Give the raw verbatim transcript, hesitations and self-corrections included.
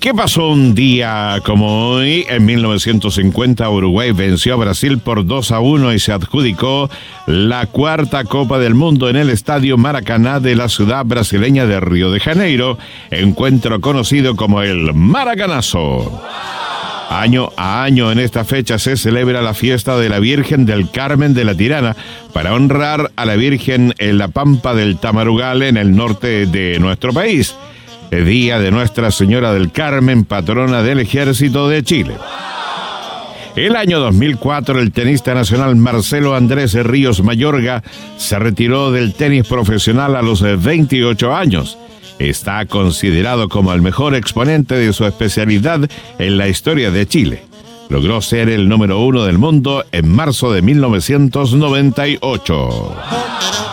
¿Qué pasó un día como hoy? En mil novecientos cincuenta, Uruguay venció a Brasil por dos a uno y se adjudicó la cuarta Copa del Mundo en el Estadio Maracaná de la ciudad brasileña de Río de Janeiro, encuentro conocido como el Maracanazo. Año a año en esta fecha se celebra la fiesta de la Virgen del Carmen de la Tirana para honrar a la Virgen en la Pampa del Tamarugal en el norte de nuestro país. El día de Nuestra Señora del Carmen, patrona del Ejército de Chile. El año dos mil cuatro, el tenista nacional Marcelo Andrés Ríos Mayorga se retiró del tenis profesional a los veintiocho años. Está considerado como el mejor exponente de su especialidad en la historia de Chile. Logró ser el número uno del mundo en marzo de mil novecientos noventa y ocho.